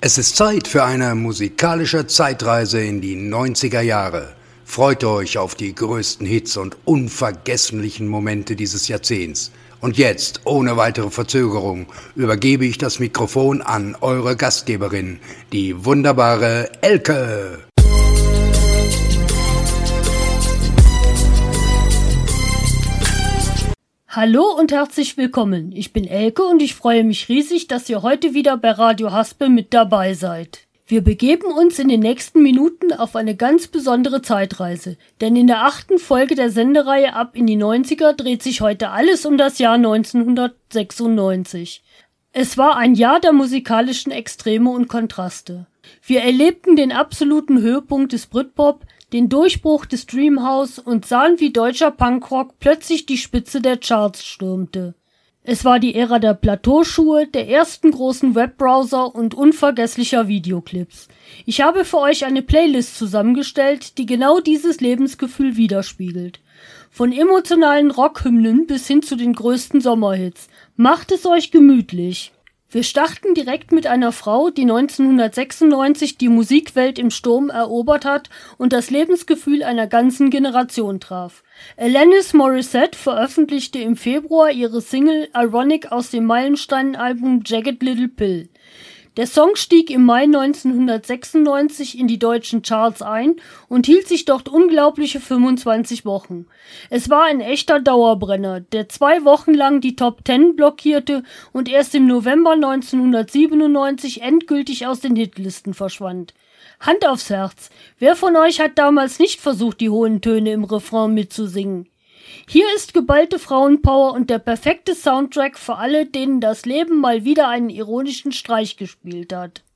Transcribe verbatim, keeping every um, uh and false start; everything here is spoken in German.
Es ist Zeit für eine musikalische Zeitreise in die neunziger Jahre. Freut euch auf die größten Hits und unvergesslichen Momente dieses Jahrzehnts. Und jetzt, ohne weitere Verzögerung, übergebe ich das Mikrofon an eure Gastgeberin, die wunderbare Elke. Hallo und herzlich willkommen. Ich bin Elke und ich freue mich riesig, dass ihr heute wieder bei Radio Haspel mit dabei seid. Wir begeben uns in den nächsten Minuten auf eine ganz besondere Zeitreise, denn in der achten Folge der Sendereihe Ab in die neunziger dreht sich heute alles um das Jahr neunzehnhundertsechsundneunzig. Es war ein Jahr der musikalischen Extreme und Kontraste. Wir erlebten den absoluten Höhepunkt des Britpop, den Durchbruch des Dreamhouse und sahen, wie deutscher Punkrock plötzlich die Spitze der Charts stürmte. Es war die Ära der Plateauschuhe, der ersten großen Webbrowser und unvergesslicher Videoclips. Ich habe für euch eine Playlist zusammengestellt, die genau dieses Lebensgefühl widerspiegelt. Von emotionalen Rockhymnen bis hin zu den größten Sommerhits. Macht es euch gemütlich! Wir starten direkt mit einer Frau, die neunzehnhundertsechsundneunzig die Musikwelt im Sturm erobert hat und das Lebensgefühl einer ganzen Generation traf. Alanis Morissette veröffentlichte im Februar ihre Single Ironic aus dem Meilenstein-Album Jagged Little Pill. Der Song stieg im Mai neunzehnhundertsechsundneunzig in die deutschen Charts ein und hielt sich dort unglaubliche fünfundzwanzig Wochen. Es war ein echter Dauerbrenner, der zwei Wochen lang die Top Ten blockierte und erst im November neunzehnhundertsiebenundneunzig endgültig aus den Hitlisten verschwand. Hand aufs Herz, wer von euch hat damals nicht versucht, die hohen Töne im Refrain mitzusingen? Hier ist geballte Frauenpower und der perfekte Soundtrack für alle, denen das Leben mal wieder einen ironischen Streich gespielt hat.